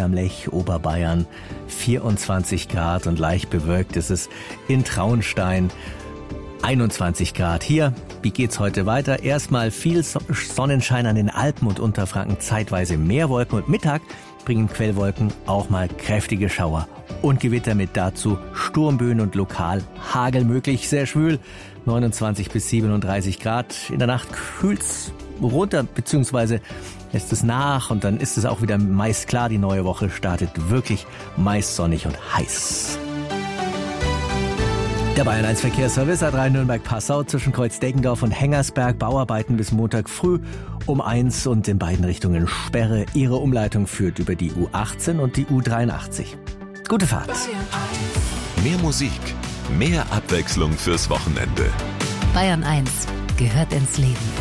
am Lech, Oberbayern, 24 Grad und leicht bewölkt ist es in Traunstein, 21 Grad. Hier, wie geht's heute weiter? Erstmal viel Sonnenschein an den Alpen und Unterfranken, zeitweise mehr Wolken und Mittag bringen Quellwolken auch mal kräftige Schauer und Gewitter mit, dazu Sturmböen und lokal Hagel möglich, sehr schwül, 29 bis 37 Grad. In der Nacht kühlt's runter, beziehungsweise lässt es nach und dann ist es auch wieder meist klar. Die neue Woche startet wirklich meist sonnig und heiß. Der Bayern 1 Verkehrsservice A3 Nürnberg-Passau zwischen Kreuz-Deggendorf und Hengersberg. Bauarbeiten bis Montag früh um 1 und in beiden Richtungen Sperre. Ihre Umleitung führt über die U18 und die U83. Gute Fahrt. Mehr Musik, mehr Abwechslung fürs Wochenende. Bayern 1 gehört ins Leben.